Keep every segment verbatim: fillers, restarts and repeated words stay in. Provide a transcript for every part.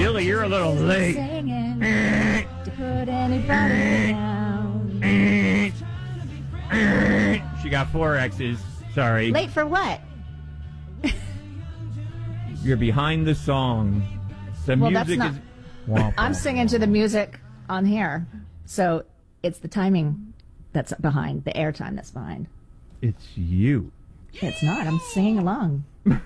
Billy, you're a little late. Singing to put anybody down. She got four X's. Sorry. Late for what? You're behind the song. The Well, music that's is... not- I'm singing to the music on here. So it's the timing that's behind, the airtime that's behind. It's you. It's not. I'm singing along.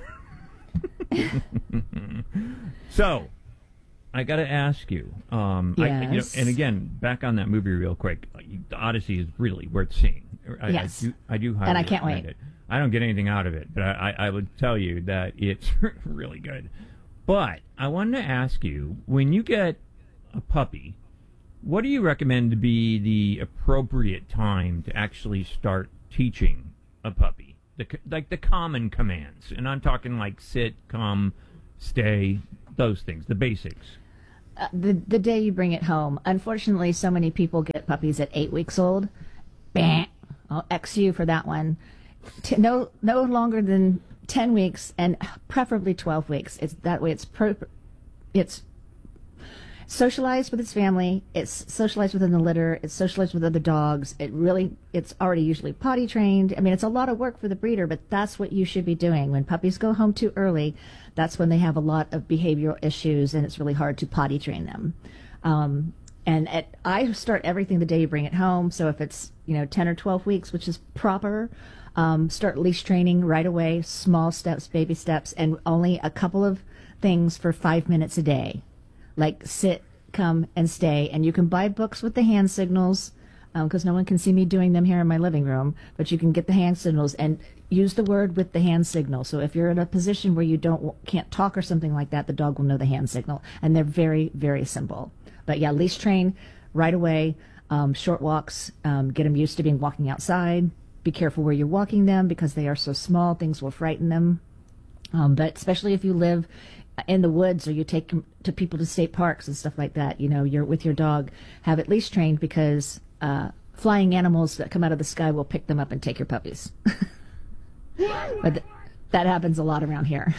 So, I got to ask you. Um, I, you know, Yes. and again, back on that movie real quick. The Odyssey is really worth seeing. I, Yes. I do, I do highly And I can't recommend wait. it. I don't get anything out of it, but I, I, I would tell you that it's really good. But I wanted to ask you, when you get a puppy, what do you recommend to be the appropriate time to actually start teaching a puppy? The, like the common commands. And I'm talking like sit, come, stay, those things, the basics. Uh, the the day you bring it home. Unfortunately, so many people get puppies at eight weeks old. Bah, I'll X you for that one. T- no no longer than ten weeks, and preferably twelve weeks. It's that way. It's pro. It's socialized with its family. It's socialized within the litter. It's socialized with other dogs. It really. It's already usually potty trained. I mean, it's a lot of work for the breeder, but that's what you should be doing. When puppies go home too early, that's when they have a lot of behavioral issues, and it's really hard to potty train them. Um, and at, I start everything the day you bring it home. So if it's you know ten or twelve weeks, which is proper. Um, start leash training right away, small steps, baby steps, and only a couple of things for five minutes a day, like sit, come, and stay. And you can buy books with the hand signals, because um, no one can see me doing them here in my living room, but you can get the hand signals and use the word with the hand signal. So if you're in a position where you don't can't talk or something like that, the dog will know the hand signal. And they're very, very simple. But yeah, leash train right away, um, short walks, um, get them used to being walking outside. Be careful where you're walking them because they are so small. Things will frighten them. Um, but especially if you live in the woods or you take them to people to state parks and stuff like that, you know, you're with your dog, have it leash trained because uh, flying animals that come out of the sky will pick them up and take your puppies. But th- that happens a lot around here.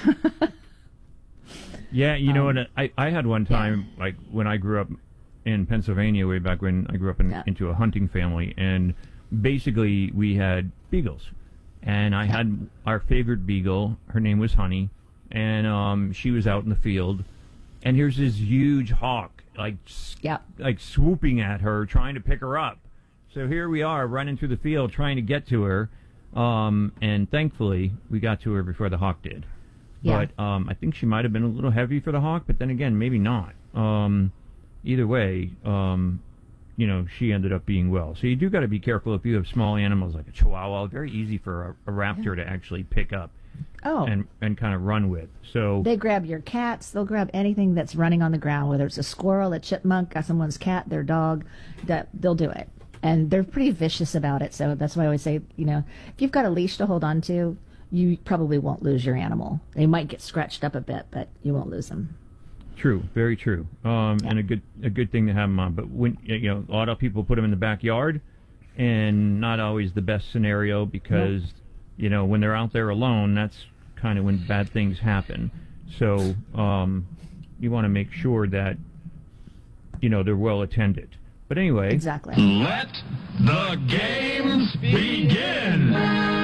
Yeah, you know Um, what? I, I had one time, like when I grew up in Pennsylvania, way back when I grew up in, Yeah. into a hunting family, and basically we had beagles. And I had our favorite beagle. Her name was Honey. And um, she was out in the field. And here's this huge hawk, like, s- Yeah. like swooping at her, trying to pick her up. So here we are running through the field trying to get to her. Um, and thankfully, we got to her before the hawk did. Yeah. But um, I think she might have been a little heavy for the hawk, but then again, maybe not. Um, either way, um, you know, she ended up being well. So you do got to be careful if you have small animals like a chihuahua. Very easy for a, a raptor to actually pick up Oh. and, and kind of run with. So They grab your cats. They'll grab anything that's running on the ground, whether it's a squirrel, a chipmunk, uh, someone's cat, their dog. That they'll do it, and they're pretty vicious about it. So that's why I always say, you know, if you've got a leash to hold on to, you probably won't lose your animal. They might get scratched up a bit, but you won't lose them. true, very true, um, Yeah. and a good a good thing to have them on. But when you know, a lot of people put them in the backyard, and not always the best scenario because you know when they're out there alone, that's kind of when bad things happen. So um, you want to make sure that you know they're well attended. But anyway, Exactly. Let the games begin!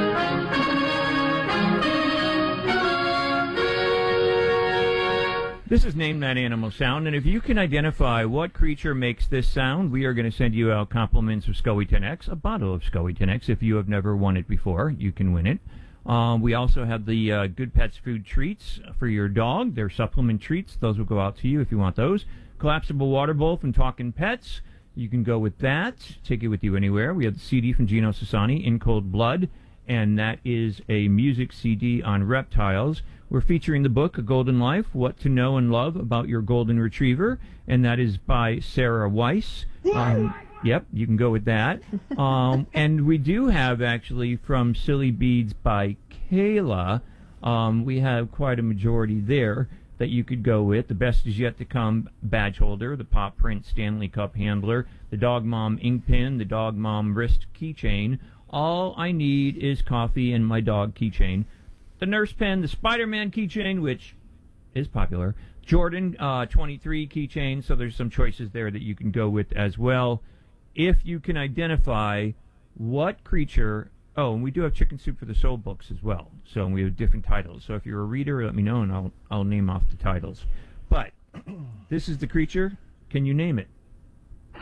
this is Name That Animal Sound, and if you can identify what creature makes this sound, we are going to send you out compliments of Scoey ten X, a bottle of Scoey ten X. If you have never won it before, you can win it. Um, we also have the uh, Good Pets food treats for your dog. They're supplement treats. Those will go out to you if you want those. Collapsible water bowl from Talkin' Pets. You can go with that. Take it with you anywhere. We have the C D from Gino Sassani, In Cold Blood, and that is a music C D on reptiles. We're featuring the book, A Golden Life, What to Know and Love About Your Golden Retriever, and that is by Sarah Weiss. Um, yep, you can go with that. Um, and we do have, actually, from Silly Beads by Kayla, um, we have quite a majority there that you could go with. The Best Is Yet to Come badge holder, the Pop Print Stanley Cup handler, the Dog Mom ink pen, the Dog Mom wrist keychain. All I need is coffee and my dog keychain. The Nurse Pen, the Spider-Man keychain, which is popular. Jordan, uh, twenty-three keychain, so there's some choices there that you can go with as well. If you can identify what creature... Oh, and we do have Chicken Soup for the Soul books as well. So we have different titles. So if you're a reader, let me know, and I'll, I'll name off the titles. But this is the creature. Can you name it?